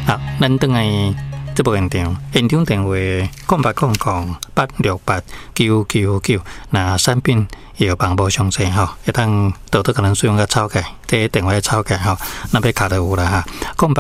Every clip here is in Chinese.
好，咱等来这部现场电话0800-868-999，那产品药房无详细吼，会当多可能使用个抄起，这电话抄起吼，那要卡就有啦哈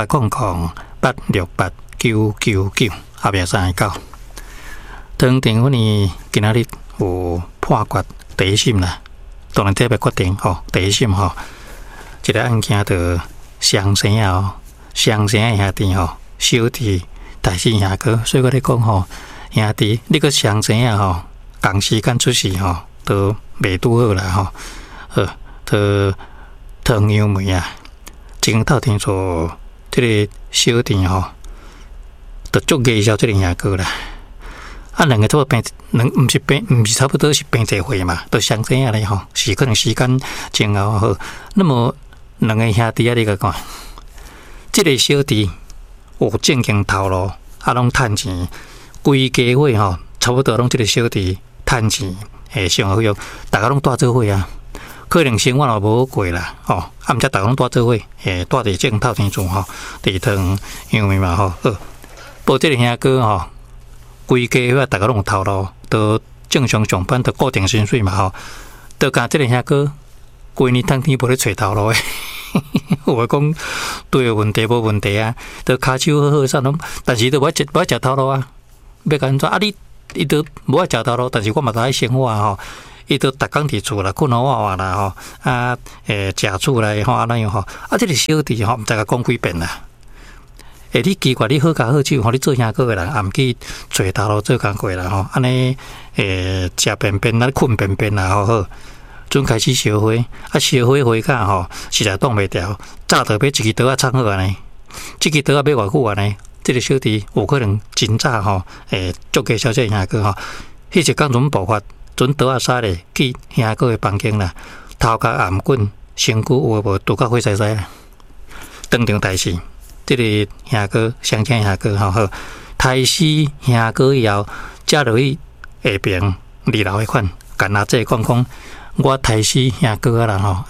，0800-868-999，后壁39。当电话呢，今仔日有判决第一审啦，当然这要决定吼，第一审吼，这个案件就上生啊，上生的兄弟吼，小弟大师兄哥，所以我咧讲吼，兄弟你个上生啊吼，同时间出事吼，都袂拄好啦吼，都糖尿梅啊，前头听说这个小弟吼，都足介绍这个兄哥啦。啊，两个都病，毋是差不多是病一回嘛，都相生啊咧吼，是可能时间前后好。那么两个兄弟啊，你个看，这个小弟有正经头路，啊，拢趁钱，规家伙吼，差不多拢这个小弟趁钱，上好用，大家拢带做伙啊，可能生活也无过啦，吼，啊，毋则大家拢带做伙，带伫正头前厝吼，地汤因为嘛吼，报这个兄哥吼。规家伙大家拢有头路，都正常上班，都固定薪水嘛吼。都甲这个兄哥，规年冬天无咧找头路诶。有话讲对问题无问题啊，都骹手好好啥拢，但是都无爱食头路啊。要安怎啊？伊都无爱食头路，但是我嘛在生活吼。伊都逐工伫厝啦，困好活活啦吼。啊，食厝来吼，安怎样吼？啊，这个小弟吼，毋知甲讲几遍啦。你奇怪，你好家好手，吼，你做兄哥诶人，也毋去找头路做工过啦吼，安尼食便便啊，困便便啦，好，准开始烧火，啊烧火甲吼，实在挡袂牢，早着要一支刀啊插好安尼，这支刀啊要偌久安尼，这个小弟有可能真早吼，足介绍这兄哥吼，迄一工阵爆发，准刀啊杀咧去兄哥诶房间啦，头壳颔滚，身躯有无拄到火柴柴啦，当场大事。这个兄哥，相亲兄哥吼，抬死兄哥以后，接落去下边2楼迄款，干阿姐讲，我抬死兄哥啦吼，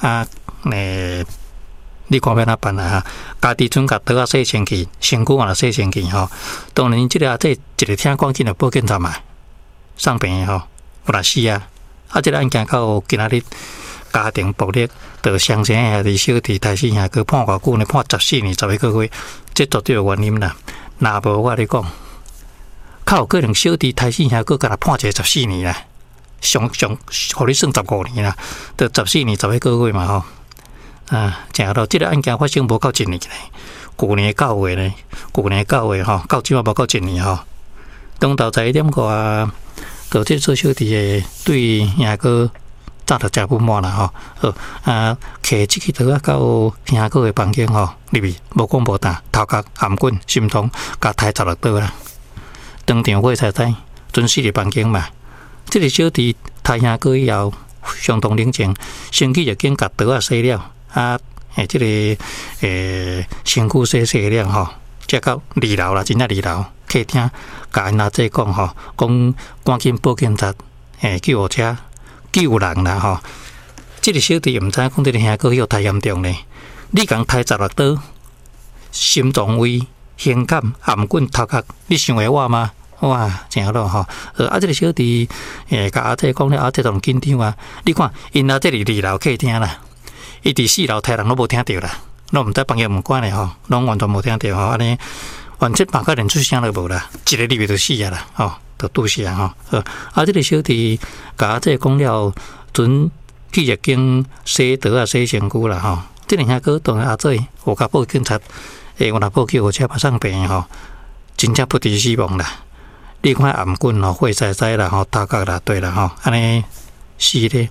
你看要哪办啦哈？家己准甲刀啊洗清气，身躯嘛洗清气吼。当然，这个阿姐一个听讲进来报警站嘛，送病吼，有啦死啊！啊，这个案件到今仔日。家庭暴力，就相生兄弟小弟抬死兄哥，判偌久呢？判14年11个月，这绝对有原因啦。若无我咧讲，较有可能小弟抬死兄哥，甲他判一个14年啦，上，互你算15年啦，就14年11个月嘛吼。啊，正好，这个案件发生无到1年咧，去年9月呢，去年9月吼，到即马无到1年吼。当头11点外，个这做小弟诶，对兄哥。早就食不满啦吼，摕这支刀啊到兄哥的房间吼，入去无讲无打，头壳颔滚，心痛，甲抬16刀啦。当场火柴柴，准死伫房间嘛。这个小弟抬兄哥以后，相当冷静，先去就紧甲刀啊洗了，这个身躯洗了吼，才到2楼啦，真正2楼客厅，甲因阿姐讲吼，讲赶紧报警察，救护车。救人啦吼！这个小弟毋知讲这个兄哥有太严重咧。你共抬16刀，心脏位、胸感、颔棍、头壳，你想会我吗？哇，真好咯吼！这个小弟甲阿姐讲咧，阿姐同紧张啊。你看，因阿姐伫2楼客厅啦，伊伫4楼抬人都无听到啦，拢毋知房间门关咧吼，拢完全无听到吼。安尼，完全把个连出声都无啦，一个入去就死啊啦吼！就拄死啊吼，这个小弟甲阿姐讲了，准去入境洗刀啊洗身躯啦吼。这个兄哥当然阿姐有甲报警察，我若报救护车把送病吼，真正不治死亡啦。你看颔棍吼、火柴柴啦吼、头壳啦对啦吼，安尼死咧。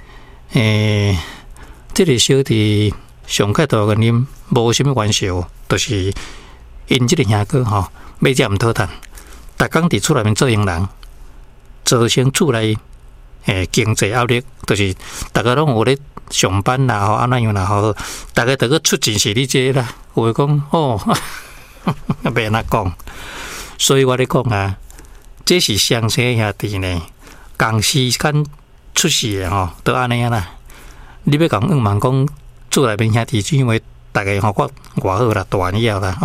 这个小弟上开大原因无啥物冤仇，就是因这个兄哥吼，要遮毋讨趁。逐工伫厝内面做佣人，造成厝内经济压力，就是大家拢有咧上班啦吼，安怎样啦吼，大家都去出钱是你这啦，有诶讲袂安怎讲，所以我咧讲啊，这是相生兄弟呢，同时间出事诶吼，都安尼啊啦。你要讲问讲厝内面兄弟姊妹，大家吼我偌好啦，大以后啦吼，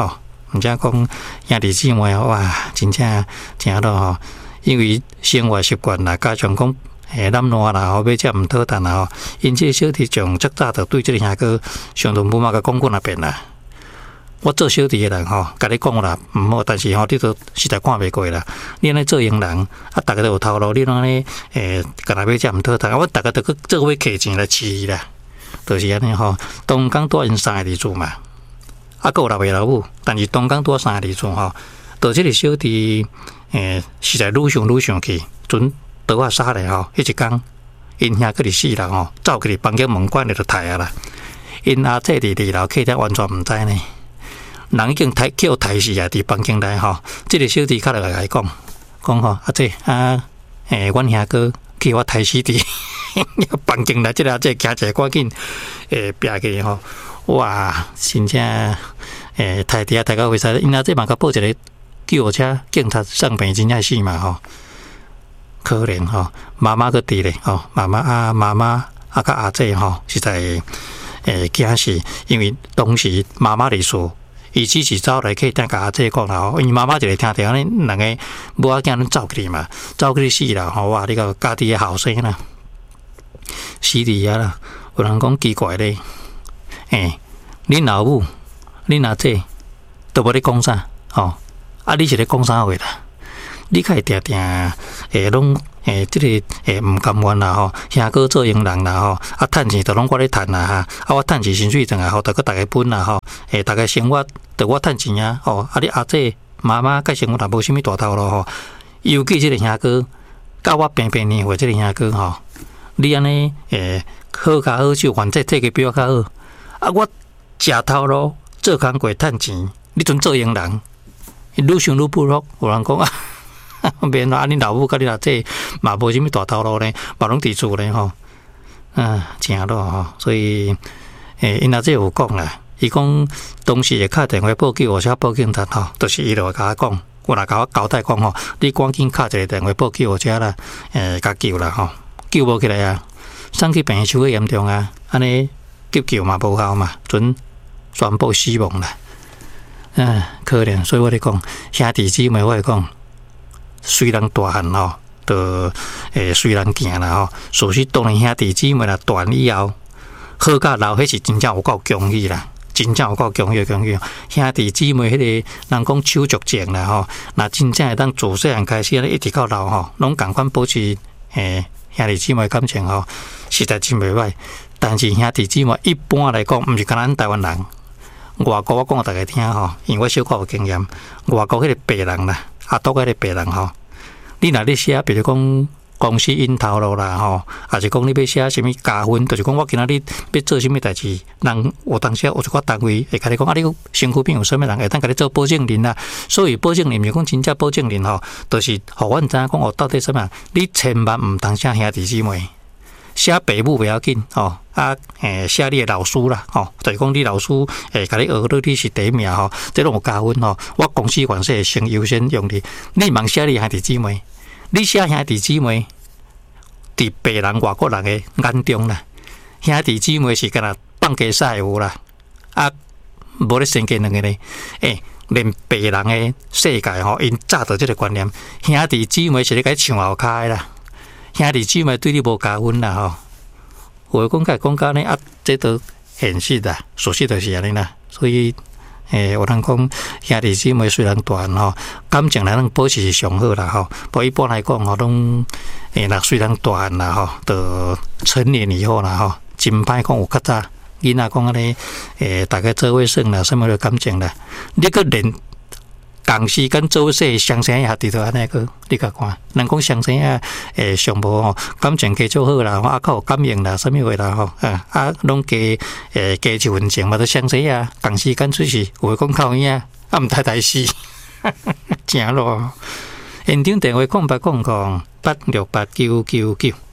毋则讲兄弟姊妹哇，真正诚咯吼，因为生活习惯啦，加上讲懒惰啦，后尾则毋讨谈啦吼，因这小弟从足早就对这个兄哥上头不嘛甲讲过那边啦。我做小弟的人吼，甲你讲啦，毋好，但是吼，你都实在看袂过啦。你安尼做佣人，啊，逐个都有头路，你安尼甲那边则毋讨谈，我逐个都去做伙摕钱来饲啦，就是安尼吼。东港住因3个儿子嘛，啊，还有6个老母，但是东港住3个儿子吼，到这个小弟实在愈想去，准倒啊杀咧吼，迄一工因兄佫伫4人吼，走去房间门关咧就刣啊啦，因阿姐伫2楼客厅完全毋知呢。人已经叫抬死啊！伫房间内吼，这个小弟较来甲伊讲吼，阿姐阮兄哥叫我抬死伫房间内，这个阿姐惊者赶紧爬起吼，哇！真正抬伫啊，大家会使，因阿姐嘛甲报一个救护车，警察送病真正死嘛吼，可怜吼，妈妈佫伫咧吼，妈妈甲阿姐吼，实在惊死，因为当时妈妈伫厝。伊只是走来客厅甲阿姐讲啦吼，因为妈妈一个听着安尼，两个母仔囝拢走去嘛，走去死啦吼！哇，你个家己的后生啦，死伫遐啦。有人讲奇怪咧，恁老母、恁阿姐都无咧讲啥吼，啊，你是咧讲啥话啦？你较会定拢即个毋甘愿啦吼，兄哥做佣人啦吼，啊，趁钱都拢我咧趁啦哈，啊，我趁钱薪水转来吼，都搁大家分啦吼，大家生活都我趁钱啊，吼，啊，你阿姐妈妈甲生活也无啥物大头路吼，尤其即个兄哥，甲我平年岁即个兄哥吼，你安尼好甲好手，反正这个比我较好，啊，我食头路做工过趁钱，你阵做佣人，愈想愈不服，有人讲啊。免啦，恁老母甲恁阿姐嘛无啥物大头路呢，嘛拢伫厝咧吼，诚咯吼，所以因阿姐有讲啦，伊讲当时会敲电话报救，或者报警察吼，就是伊就会甲我讲，我若甲我交代讲吼，你赶紧敲一个电话报救或者啦，甲救啦吼，救无起来啊，送去病院手严重啊，安尼急救嘛无效嘛，准宣布死亡啦，可怜，所以我咧讲兄弟姊妹，我会讲。虽然大汉吼，就虽然行啦吼，所以当然兄弟姊妹啦，大以后好甲老，迄是真正有够恭喜啦，真正有够恭喜。兄弟姊妹迄个人讲手足情啦吼，那真正会当自细汉开始一直到老吼，拢共款保持兄弟姊妹感情吼，实在真袂歹。但是兄弟姊妹一般来讲，毋是敢咱台湾人，外国我讲互大家听吼，因为我小可有经验，外国迄个白人啦。啊，倒个个白人吼，你若咧写，比如讲公司因头路啦吼，还是讲你要写什么加分，就是讲我今仔日要做什么代志，人有当时有一寡单位会甲你讲啊，你身躯边有啥物人会当甲你做保证人啦。所以保证人毋是讲真正保证人吼，就是互阮知影讲哦，到底啥物人，你千万毋通写兄弟姊妹。写爸母袂要紧吼，写你的老师啦吼，就是讲你老师甲你学你是第一名吼，这拢有加分吼。我公司管说会先优先用你，你茫写你兄弟姊妹，你写兄弟姊妹，伫白人外国人的眼中啦，兄弟姊妹是敢若放假赛有啦，啊，无咧生计两个咧，连白人的世界吼，因早到这个观念，兄弟姊妹是咧甲唱后骹啦。兄弟姊妹对你无加分啦吼，有讲甲讲甲呢啊，这都现实啦，事实就是安尼啦。所以有人讲兄弟姊妹虽然大吼，感情来能保持是上好啦吼。不过一般来讲吼，拢若虽然大啦吼，到成年以后啦吼，真歹讲有较早囡仔讲安尼大家做伙耍啦，什么的感情啦，你个连。同时间做些相生也伫度安尼个，你甲看，人讲相生啊，上无吼，感情加做好啦，啊，较有感应啦，什么话啦吼，拢加一份情嘛，都相生啊，同时间就是有讲靠影，啊，毋太大事，正咯。现场电话0800868999。